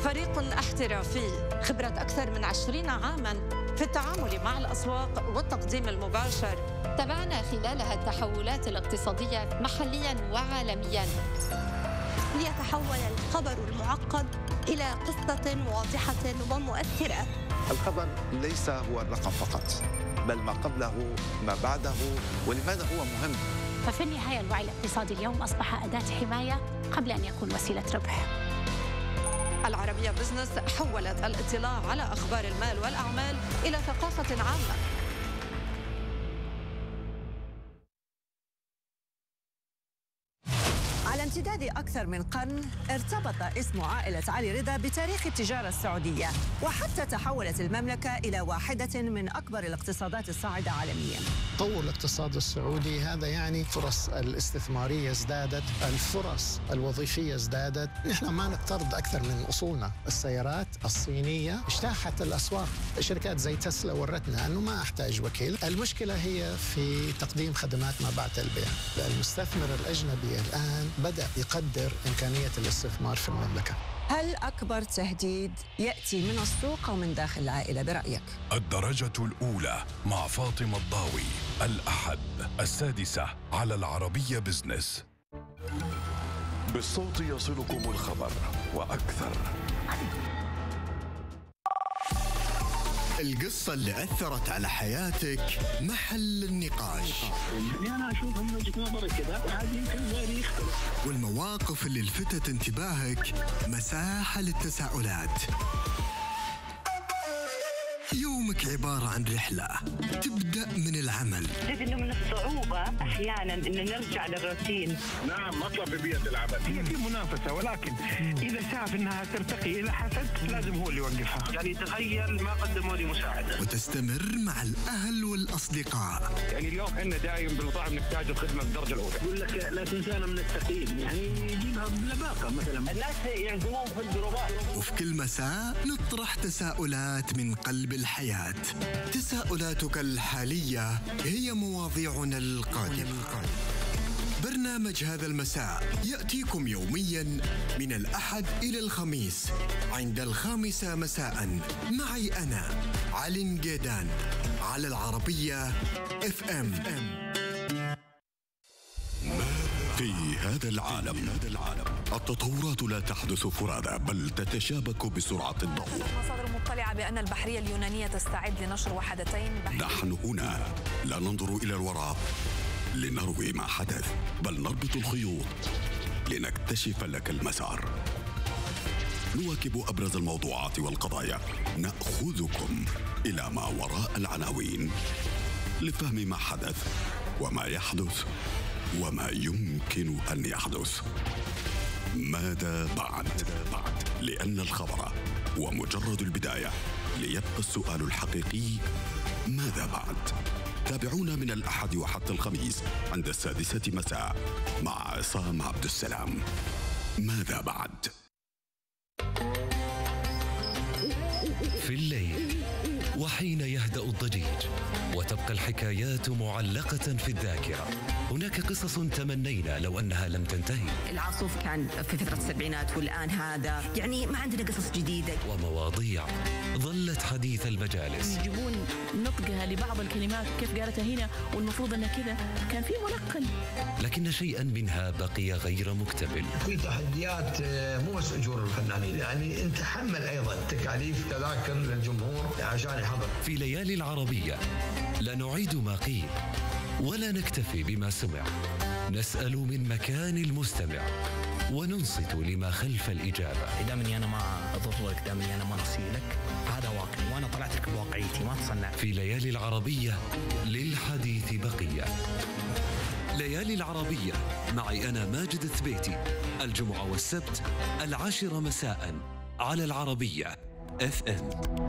فريق احترافي خبرة أكثر من 20 عاماً في التعامل مع الأسواق والتقديم المباشر. تابعنا خلالها التحولات الاقتصادية محلياً وعالمياً ليتحول الخبر المعقد إلى قصة واضحة ومؤثرة. الخبر ليس هو الرقم فقط، بل ما قبله، ما بعده، ولماذا هو مهم. ففي النهاية الوعي الاقتصادي اليوم أصبح أداة حماية قبل أن يكون وسيلة ربح. العربية بزنس حولت الاطلاع على أخبار المال والأعمال إلى ثقافة عامة. على امتداد أكثر من قرن ارتبط اسم عائلة علي رضا بتاريخ التجارة السعودية، وحتى تحولت المملكة إلى واحدة من أكبر الاقتصادات الصاعدة عالمياً. تطور الاقتصاد السعودي هذا يعني فرص الاستثمارية ازدادت، الفرص الوظيفية ازدادت. نحن ما نقترض أكثر من أصولنا. السيارات الصينية اجتاحت الأسواق، شركات زي تسلا ورتنا أنه ما أحتاج وكيل. المشكلة هي في تقديم خدمات ما بعد البيع. المستثمر الأجنبي الآن بدأ يقدر إمكانية الاستثمار في المملكة. هل أكبر تهديد يأتي من السوق أو من داخل العائلة برأيك؟ الدرجة الأولى مع فاطمة الضاوي، الأحد 6:00 على العربية بزنس. بالصوت يصلكم الخبر وأكثر. القصة اللي أثرت على حياتك محل النقاش. أنا أشوف من وجهة نظري كذا، عادي يمكن غيري يختلف. والمواقف اللي لفتت انتباهك مساحة للتساؤلات. يومك عبارة عن رحلة تبدأ من العمل. تجد أنه من الصعوبة أحيانا أن نرجع للروتين. نعم، مطلب ببيئة العمل هي في منافسة، ولكن إذا شاف أنها ترتقي إلى حسد لازم هو اللي يوقفها. يعني تخيل ما قدموا لي مساعدة. وتستمر مع الأهل والأصدقاء. يعني اليوم إحنا دايم بالمطاعم نحتاج الخدمة بالدرجة الأولى. يقول لك لا تنسانا من التقييم، يعني يجيبها بلباقة مثلا. الناس يعزمون في الجروبات. وفي كل مساء نطرح تساؤلات من قلب الحياة. تساؤلاتك الحالية هي مواضيعنا القادمة. برنامج هذا المساء يأتيكم يوميا من الأحد إلى الخميس عند 5 مساء معي أنا علي قيدان على العربية FM. في هذا العالم التطورات لا تحدث فرادى، بل تتشابك بسرعة الضوء. مصادر مطلعة بأن البحرية اليونانية تستعد لنشر وحدتين نحن هنا لا ننظر إلى الوراء لنروي ما حدث، بل نربط الخيوط لنكتشف لك المسار. نواكب أبرز الموضوعات والقضايا، نأخذكم إلى ما وراء العناوين لفهم ما حدث وما يحدث وما يمكن أن يحدث. ماذا بعد؟ لأن الخبر هو مجرد البداية، ليبقى السؤال الحقيقي: ماذا بعد؟ تابعونا من الأحد وحتى الخميس عند 6:00 مساء مع عصام عبد السلام. ماذا بعد؟ في الليل وحين يهدأ الضجيج وتبقى الحكايات معلقة في الذاكرة، هناك قصص تمنينا لو أنها لم تنتهي. العاصف كان في فترة السبعينات والآن هذا، يعني ما عندنا قصص جديدة. ومواضيع ظلت حديث المجالس. يجيبون نطقها لبعض الكلمات كيف قالتها هنا والمفروض أنها كذا، كان في ملقن. لكن شيئا منها بقي غير مكتمل. في تحديات مو بس أجور الفنانين، يعني أنت حمل أيضا تكاليف تذاكر للجمهور عشان يحضر. في ليالي العربية لا نعيد ما قيل ولا نكتفي بما سمع، نسأل من مكان المستمع وننصت لما خلف الإجابة. دامني أنا ما أضرك، دامني أنا ما أصيلك، هذا واقعي وأنا طلعت لك بواقعيتي، ما تصنع. في ليالي العربية للحديث بقية. ليالي العربية معي أنا ماجد الثبيتي، الجمعة والسبت 10 مساء على العربية FM.